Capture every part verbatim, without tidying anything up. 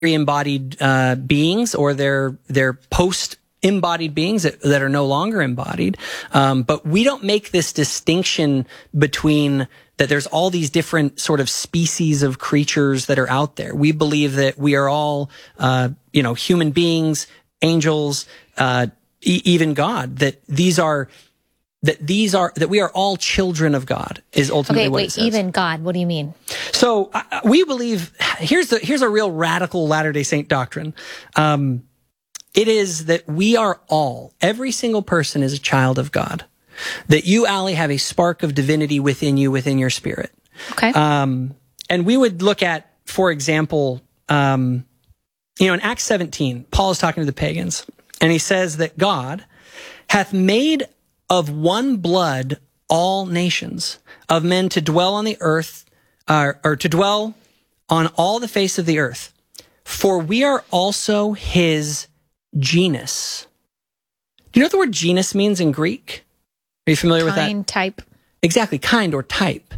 embodied uh, beings, or they're they're post embodied beings that, that are no longer embodied. Um, but we don't make this distinction between that there's all these different sort of species of creatures that are out there. We believe that we are all, uh, you know, human beings, angels, uh, e- even God, that these are, that these are, that we are all children of God is ultimately okay, what wait, it says. Even God, what do you mean? So uh, we believe, here's the, here's a real radical Latter-day Saint doctrine. Um, It is that we are all, every single person is a child of God. That you, Allie, have a spark of divinity within you, within your spirit. Okay. Um, and we would look at, for example, um, you know, in Acts seventeen, Paul is talking to the pagans, and he says that God hath made of one blood all nations of men to dwell on the earth, uh, or to dwell on all the face of the earth. For we are also his genus. Do you know what the word genus means in Greek? Are you familiar with that? Kind, type. Exactly, kind or type.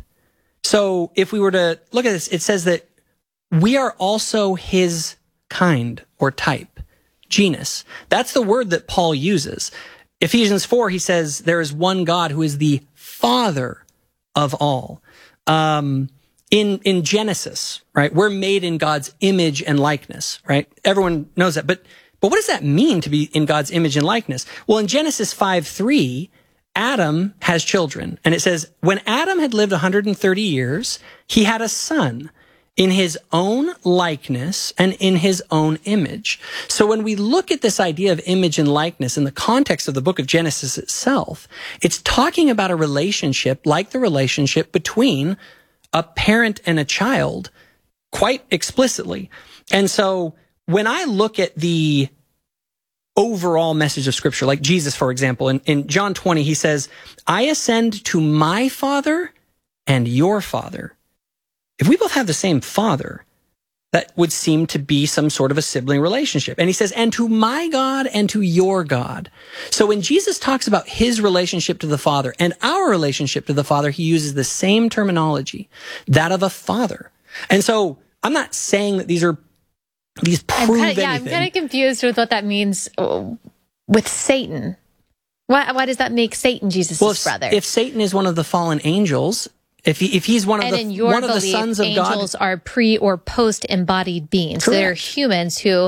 So if we were to look at this, it says that we are also his kind or type, genus. That's the word that Paul uses. Ephesians four, he says, there is one God who is the Father of all. Um, in, in Genesis, right, we're made in God's image and likeness, right? Everyone knows that. But, but what does that mean to be in God's image and likeness? Well, in Genesis five three, Adam has children. And it says, when Adam had lived one hundred thirty years, he had a son in his own likeness and in his own image. So when we look at this idea of image and likeness in the context of the book of Genesis itself, it's talking about a relationship like the relationship between a parent and a child quite explicitly. And so when I look at the overall message of Scripture, like Jesus, for example, in, in John twenty, he says, I ascend to my Father and your Father. If we both have the same Father, that would seem to be some sort of a sibling relationship. And he says, and to my God and to your God. So when Jesus talks about his relationship to the Father and our relationship to the Father, he uses the same terminology, that of a father. And so I'm not saying that these are These prove I'm kinda, yeah, anything. I'm kind of confused with what that means with Satan. Why, why does that make Satan Jesus' well, if, brother? If Satan is one of the fallen angels, if he, if he's one of and the in your one of belief, the sons of God, angels are pre or post embodied beings. So they're humans who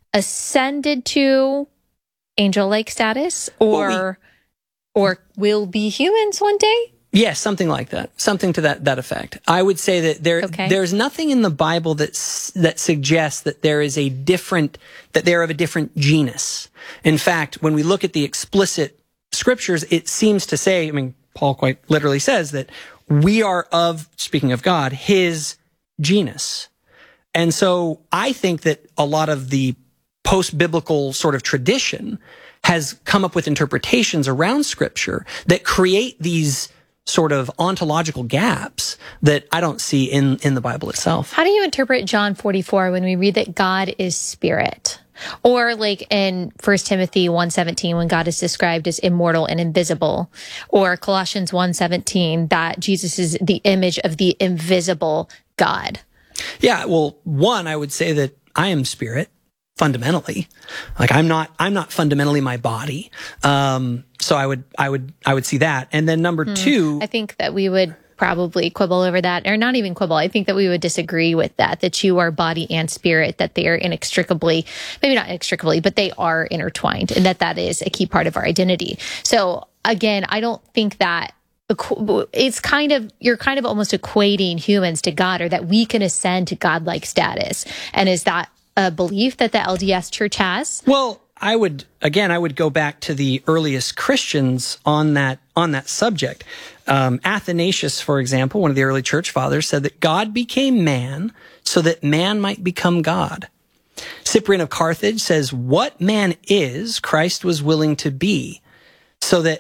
ascended to angel-like status, or well, we, or will be humans one day. Yes, something like that. Something to that, that effect. I would say that there, okay. there's nothing in the Bible that, that suggests that there is a different, that they're of a different genus. In fact, when we look at the explicit scriptures, it seems to say, I mean, Paul quite literally says that we are of, speaking of God, his genus. And so I think that a lot of the post-biblical sort of tradition has come up with interpretations around scripture that create these sort of ontological gaps that I don't see in, in the Bible itself. How do you interpret John forty-four when we read that God is spirit? Or like in First Timothy one seventeen, when God is described as immortal and invisible. Or Colossians one seventeen, that Jesus is the image of the invisible God. Yeah, well, one, I would say that I am spirit. Fundamentally, like I'm not, I'm not fundamentally my body. Um, so I would, I would, I would see that. And then number hmm. two, I think that we would probably quibble over that, or not even quibble. I think that we would disagree with that, that you are body and spirit, that they are inextricably, maybe not inextricably, but they are intertwined, and that that is a key part of our identity. So again, I don't think that it's kind of, you're kind of almost equating humans to God, or that we can ascend to godlike status. And is that a belief that the L D S Church has? Well, I would, again, I would go back to the earliest Christians on that, on that subject. Um, Athanasius, for example, one of the early church fathers, said that God became man so that man might become God. Cyprian of Carthage says, what man is, Christ was willing to be, so that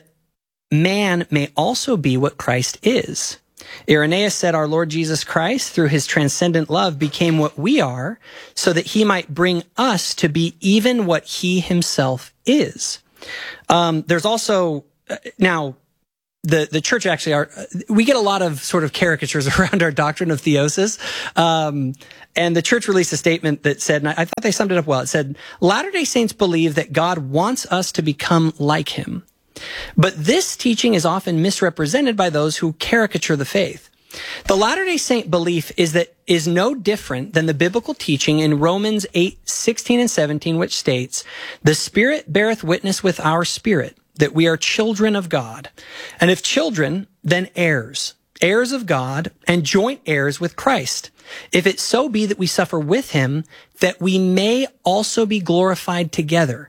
man may also be what Christ is. Irenaeus said, our Lord Jesus Christ, through his transcendent love, became what we are, so that he might bring us to be even what he himself is. Um, there's also, uh, now, the, the church actually are, we get a lot of sort of caricatures around our doctrine of theosis. Um, and the church released a statement that said, and I, I thought they summed it up well. It said, Latter-day Saints believe that God wants us to become like him. But this teaching is often misrepresented by those who caricature the faith. The Latter-day Saint belief is that is no different than the biblical teaching in Romans eight, sixteen and seventeen, which states, the Spirit beareth witness with our spirit that we are children of God. And if children, then heirs, heirs of God and joint heirs with Christ. If it so be that we suffer with him, that we may also be glorified together.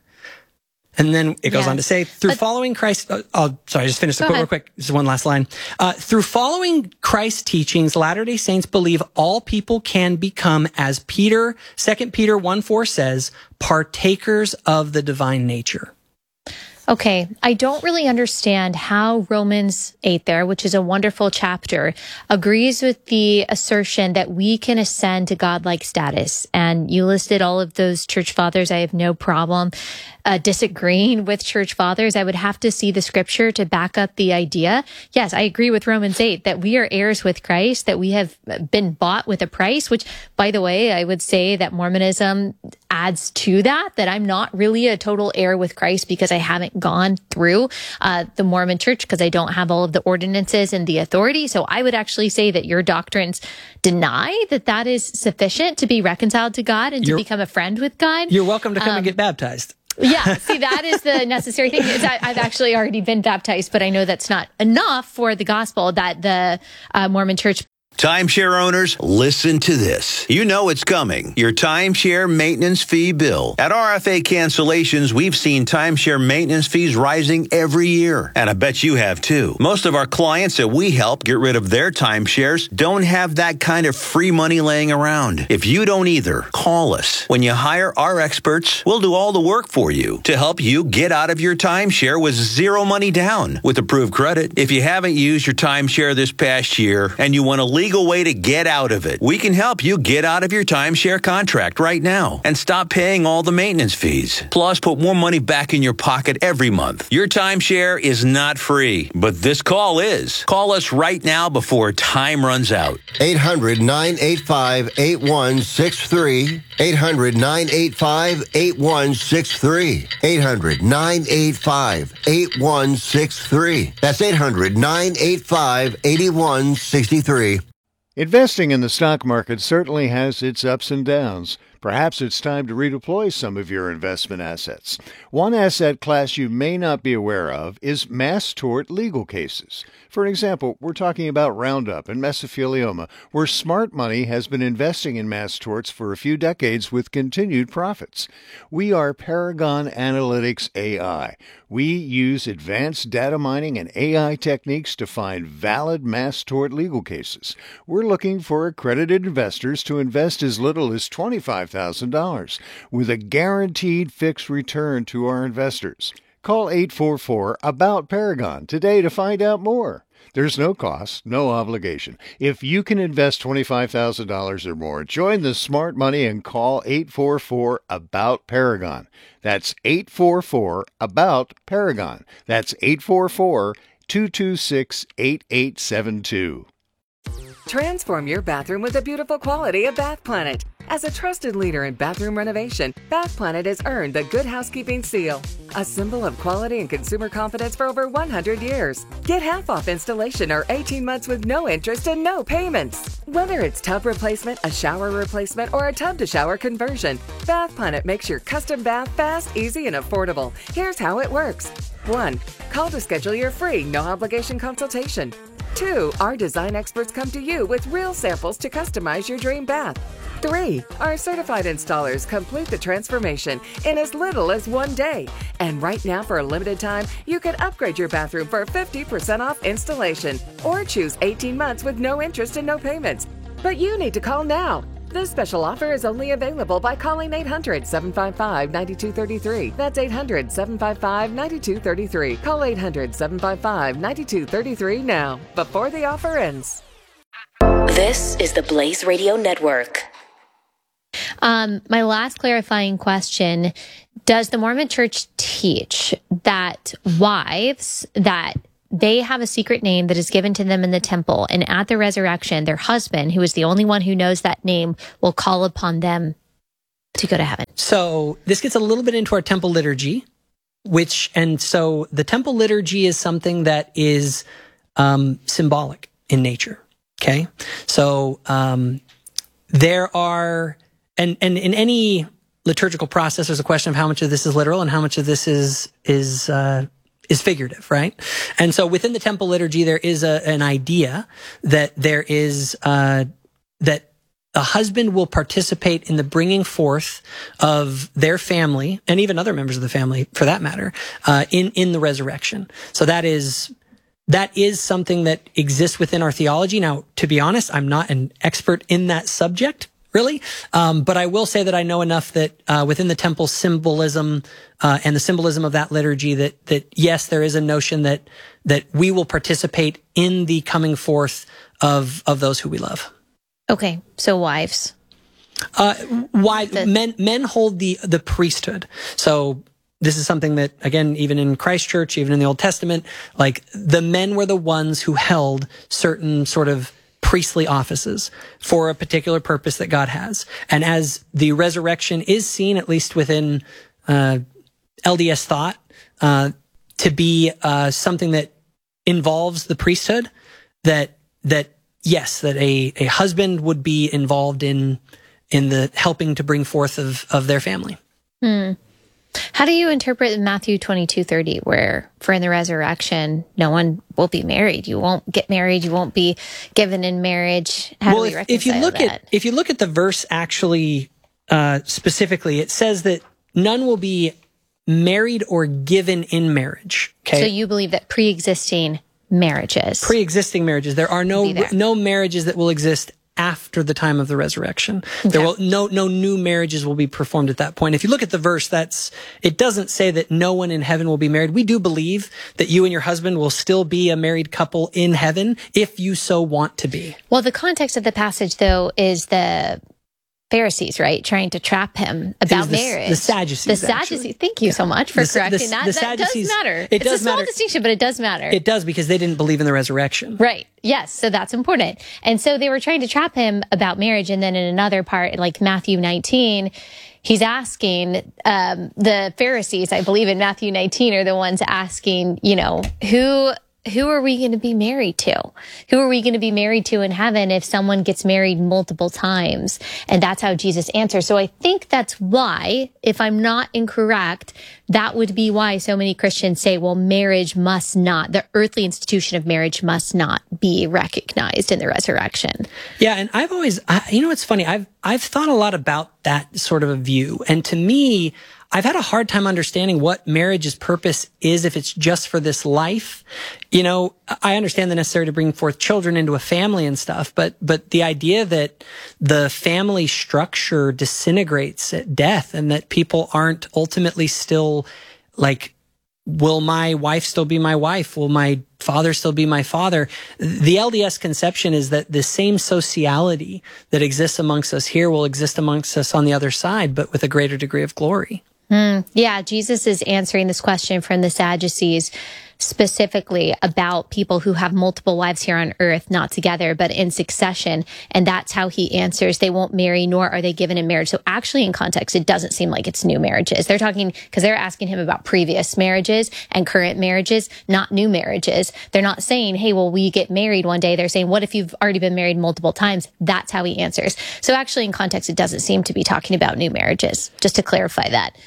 And then it goes yes. on to say, through but, following Christ, uh, oh, sorry, I just finished the quote real quick. This is one last line. Uh, through following Christ's teachings, Latter-day Saints believe all people can become, as Peter, Second Peter one four says, partakers of the divine nature. Okay, I don't really understand how Romans eight there, which is a wonderful chapter, agrees with the assertion that we can ascend to godlike status. And you listed all of those church fathers. I have no problem uh, disagreeing with church fathers. I would have to see the scripture to back up the idea. Yes, I agree with Romans eight that we are heirs with Christ, that we have been bought with a price, which, by the way, I would say that Mormonism adds to that, that I'm not really a total heir with Christ because I haven't gone through uh, the Mormon church because I don't have all of the ordinances and the authority. So I would actually say that your doctrines deny that that is sufficient to be reconciled to God and you're, to become a friend with God. You're welcome to come um, and get baptized. Yeah, see, that is the necessary thing. Is I, I've actually already been baptized, but I know that's not enough for the gospel that the uh, Mormon church. Timeshare owners, listen to this. You know it's coming. Your timeshare maintenance fee bill. At R F A Cancellations, we've seen timeshare maintenance fees rising every year. And I bet you have too. Most of our clients that we help get rid of their timeshares don't have that kind of free money laying around. If you don't either, call us. When you hire our experts, we'll do all the work for you to help you get out of your timeshare with zero money down with approved credit. If you haven't used your timeshare this past year and you want to leave legal way to get out of it. We can help you get out of your timeshare contract right now and stop paying all the maintenance fees. Plus, put more money back in your pocket every month. Your timeshare is not free, but this call is. Call us right now before time runs out. eight hundred, nine eight five, eight one six three. eight hundred, nine eight five, eight one six three. eight hundred, nine eight five, eight one six three. That's eight hundred, nine eight five, eight one six three. Investing in the stock market certainly has its ups and downs. Perhaps it's time to redeploy some of your investment assets. One asset class you may not be aware of is mass tort legal cases. For example, we're talking about Roundup and mesothelioma, where smart money has been investing in mass torts for a few decades with continued profits. We are Paragon Analytics A I. We use advanced data mining and A I techniques to find valid mass tort legal cases. We're looking for accredited investors to invest as little as twenty-five thousand dollars with a guaranteed fixed return to our investors. Call eight four four, A B O U T, Paragon today to find out more. There's no cost, no obligation. If you can invest twenty-five thousand dollars or more, join the smart money and call eight four four, A B O U T, Paragon. That's eight four four, A B O U T, Paragon. That's eight four four, two two six, eight eight seven two. Transform your bathroom with the beautiful quality of Bath Planet. As a trusted leader in bathroom renovation, Bath Planet has earned the Good Housekeeping seal, a symbol of quality and consumer confidence for over one hundred years. Get half off installation or eighteen months with no interest and no payments. Whether it's tub replacement, a shower replacement, or a tub-to-shower conversion, Bath Planet makes your custom bath fast, easy, and affordable. Here's how it works. one. Call to schedule your free, no-obligation consultation. two. Our design experts come to you with real samples to customize your dream bath. three. Our certified installers complete the transformation in as little as one day. And right now, for a limited time, you can upgrade your bathroom for fifty percent off installation or choose eighteen months with no interest and no payments. But you need to call now. This special offer is only available by calling eight hundred, seven five five, nine two three three. That's eight hundred, seven five five, nine two three three. Call eight hundred, seven five five, nine two three three now, before the offer ends. This is the Blaze Radio Network. Um, my last clarifying question, does the Mormon Church teach that wives that they have a secret name that is given to them in the temple. And at the resurrection, their husband, who is the only one who knows that name, will call upon them to go to heaven. So this gets a little bit into our temple liturgy, which, and so the temple liturgy is something that is um, symbolic in nature. Okay. So um, there are, and, and in any liturgical process, there's a question of how much of this is literal and how much of this is, is, uh, is figurative, right? And so within the temple liturgy, there is a, an idea that there is, uh, that a husband will participate in the bringing forth of their family and even other members of the family for that matter, uh, in, in the resurrection. So that is, that is something that exists within our theology. Now, to be honest, I'm not an expert in that subject, really. Um, but I will say that I know enough that, uh, within the temple symbolism, uh, and the symbolism of that liturgy that, that yes, there is a notion that, that we will participate in the coming forth of, of those who we love. Okay. So wives. Uh, why The- men, men hold the, the priesthood. So this is something that, again, even in Christ Church, even in the Old Testament, like the men were the ones who held certain sort of priestly offices for a particular purpose that God has. And as the resurrection is seen, at least within uh, L D S thought, uh, to be uh, something that involves the priesthood, that that yes, that a, a husband would be involved in in the helping to bring forth of, of their family. Hmm. How do you interpret Matthew twenty-two thirty, where for in the resurrection, no one will be married? You won't get married. You won't be given in marriage. How well, do we if, if you reconcile look that? at if you look at the verse actually uh, specifically, it says that none will be married or given in marriage. Okay, So you believe that pre-existing marriages. pre-existing marriages, there are no Be there. no marriages that will exist after the time of the resurrection. There will no no new marriages will be performed at that point. If you look at the verse, that's it doesn't say that no one in heaven will be married. We do believe that you and your husband will still be a married couple in heaven if you so want to be. Well, the context of the passage, though, is the Pharisees, right? Trying to trap him about was the- marriage. the Sadducees, The actually. Sadducees. Thank you so much for The Sa- the- correcting that. the That does Sadducees- matter. it it's does a small matter. distinction, but it does matter. It does because they didn't believe in the resurrection. Right. Yes. So that's important. And so they were trying to trap him about marriage. And then in another part, like Matthew nineteen, he's asking, um, the Pharisees, I believe in Matthew nineteen, are the ones asking, you know, who, who are we going to be married to? Who are we going to be married to in heaven if someone gets married multiple times? And that's how Jesus answers. So I think that's why, if I'm not incorrect, that would be why so many Christians say, well, marriage must not, the earthly institution of marriage must not be recognized in the resurrection. Yeah, and I've always, I, you know, it's funny. I've I've thought a lot about that sort of a view, and to me, I've had a hard time understanding what marriage's purpose is if it's just for this life. You know, I understand the necessary to bring forth children into a family and stuff, but but the idea that the family structure disintegrates at death and that people aren't ultimately still like, will my wife still be my wife? Will my father still be my father? The L D S conception is that the same sociality that exists amongst us here will exist amongst us on the other side, but with a greater degree of glory. Mm, yeah, Jesus is answering this question from the Sadducees specifically about people who have multiple wives here on earth, not together, but in succession. And that's how he answers. They won't marry, nor are they given in marriage. So actually in context, it doesn't seem like it's new marriages. They're talking, because they're asking him about previous marriages and current marriages, not new marriages. They're not saying, hey, well, we get married one day. They're saying, what if you've already been married multiple times? That's how he answers. So actually in context, it doesn't seem to be talking about new marriages, just to clarify that.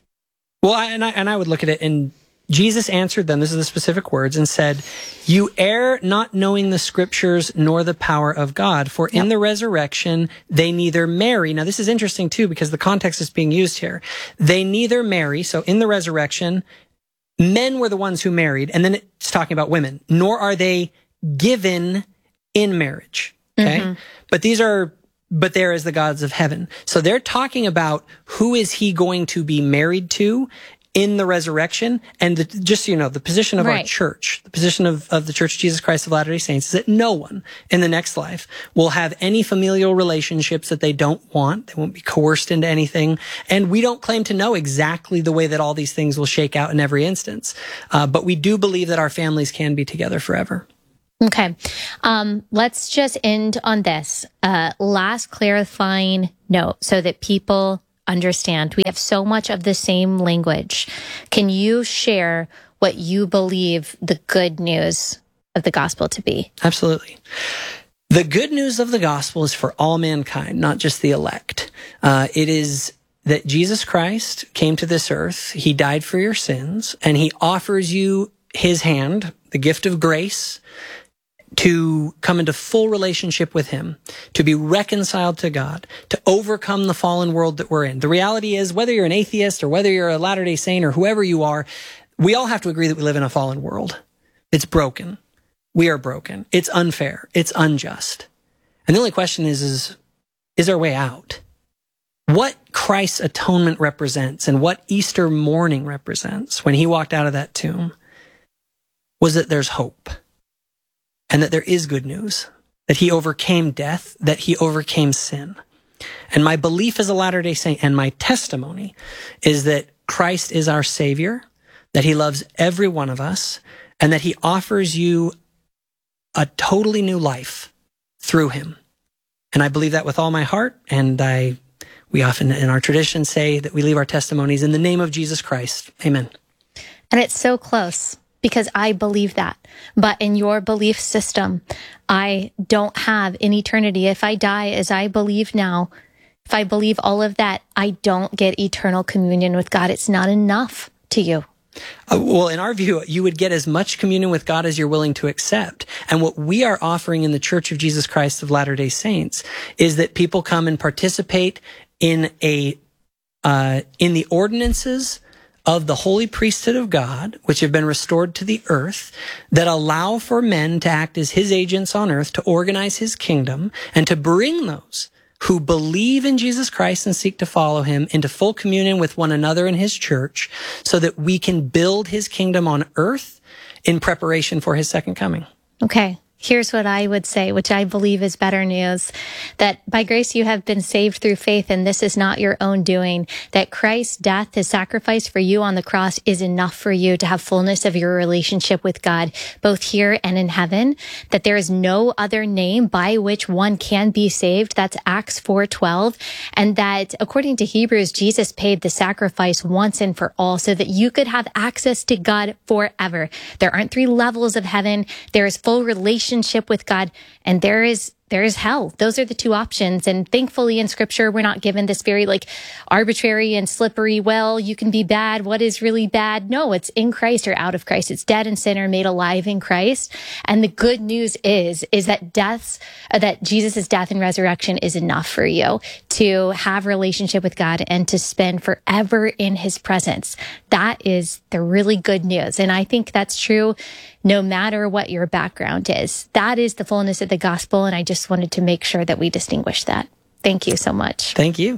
Well, I, and I, and I would look at it, and Jesus answered them, this is the specific words, and said, you err not knowing the scriptures nor the power of God, for in Yep. the resurrection they neither marry. Now, this is interesting too, because the context is being used here. They neither marry. So in the resurrection, men were the ones who married, and then it's talking about women, nor are they given in marriage. Okay. Mm-hmm. But these are, but there is the gods of heaven. So they're talking about who is he going to be married to in the resurrection. And the, just so you know, the position of Right. our church, the position of, of the Church of Jesus Christ of Latter-day Saints is that no one in the next life will have any familial relationships that they don't want. They won't be coerced into anything. And we don't claim to know exactly the way that all these things will shake out in every instance. Uh, but we do believe that our families can be together forever. Okay. Um, let's just end on this. Uh, last clarifying note so that people understand. We have so much of the same language. Can you share what you believe the good news of the gospel to be? Absolutely. The good news of the gospel is for all mankind, not just the elect. Uh, it is that Jesus Christ came to this earth. He died for your sins, and he offers you his hand, the gift of grace, to come into full relationship with him, to be reconciled to God, to overcome the fallen world that we're in. The reality is, whether you're an atheist or whether you're a Latter-day Saint or whoever you are, we all have to agree that we live in a fallen world. It's broken. We are broken. It's unfair. It's unjust. And the only question is, is, is there a way out? What Christ's atonement represents and what Easter morning represents when he walked out of that tomb was that there's hope. And that there is good news, that he overcame death, that he overcame sin. And my belief as a Latter-day Saint and my testimony is that Christ is our Savior, that he loves every one of us, and that he offers you a totally new life through him. And I believe that with all my heart, and I, we often in our tradition say that we leave our testimonies in the name of Jesus Christ. Amen. And it's so close, because I believe that. But in your belief system, I don't have an eternity. If I die as I believe now, if I believe all of that, I don't get eternal communion with God. It's not enough to you. Uh, well, in our view, you would get as much communion with God as you're willing to accept. And what we are offering in the Church of Jesus Christ of Latter-day Saints is that people come and participate in a uh, in the ordinances of the holy priesthood of God, which have been restored to the earth, that allow for men to act as his agents on earth, to organize his kingdom, and to bring those who believe in Jesus Christ and seek to follow him into full communion with one another in his church, so that we can build his kingdom on earth in preparation for his second coming. Okay. Here's what I would say, which I believe is better news, that by grace you have been saved through faith, and this is not your own doing, that Christ's death, his sacrifice for you on the cross, is enough for you to have fullness of your relationship with God, both here and in heaven, that there is no other name by which one can be saved. That's Acts four twelve. And that according to Hebrews, Jesus paid the sacrifice once and for all so that you could have access to God forever. There aren't three levels of heaven. There is full relationship with God, and there is there is hell. Those are the two options. And thankfully in scripture, we're not given this very like arbitrary and slippery, well, you can be bad. What is really bad? No, it's in Christ or out of Christ. It's dead and sinner made alive in Christ. And the good news is, is that deaths, uh, that Jesus' death and resurrection is enough for you to have relationship with God and to spend forever in his presence. That is the really good news. And I think that's true no matter what your background is. That is the fullness of the gospel. And I just wanted to make sure that we distinguish that. Thank you so much. Thank you.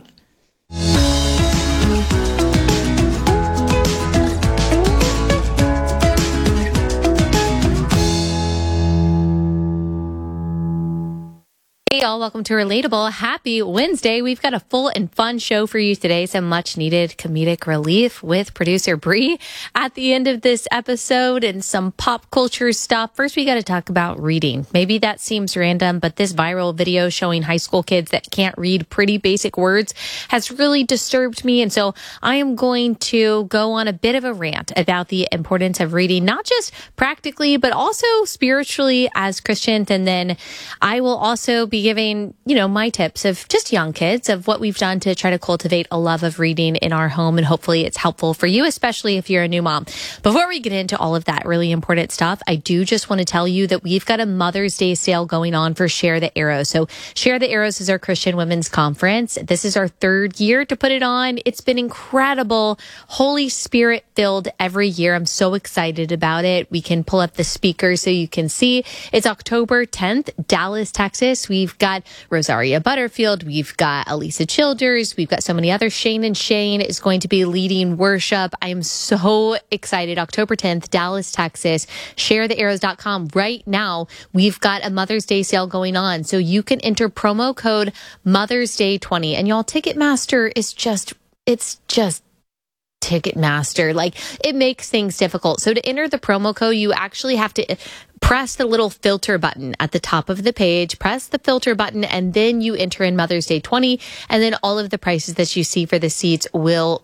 Hey y'all, welcome to Relatable. Happy Wednesday. We've got a full and fun show for you today. Some much needed comedic relief with producer Bree at the end of this episode and some pop culture stuff. First, we got to talk about reading. Maybe that seems random, but this viral video showing high school kids that can't read pretty basic words has really disturbed me. And so I am going to go on a bit of a rant about the importance of reading, not just practically, but also spiritually as Christians. And then I will also be giving, you know, my tips of just young kids of what we've done to try to cultivate a love of reading in our home. And hopefully it's helpful for you, especially if you're a new mom. Before we get into all of that really important stuff, I do just want to tell you that we've got a Mother's Day sale going on for Share the Arrows. So Share the Arrows is our Christian women's conference. This is our third year to put it on. It's been incredible, Holy Spirit filled every year. I'm so excited about it. We can pull up the speakers so you can see. It's October tenth, Dallas, Texas. We've got Rosaria Butterfield. We've got Alisa Childers. We've got so many others. Shane and Shane is going to be leading worship. I am so excited. October tenth, Dallas, Texas. share the arrows dot com. Right now, we've got a Mother's Day sale going on. So you can enter promo code Mother's Day twenty. And y'all, Ticketmaster is just, it's just Ticketmaster. Like, it makes things difficult. So to enter the promo code, you actually have to press the little filter button at the top of the page, press the filter button, and then you enter in Mother's Day twenty. And then all of the prices that you see for the seats will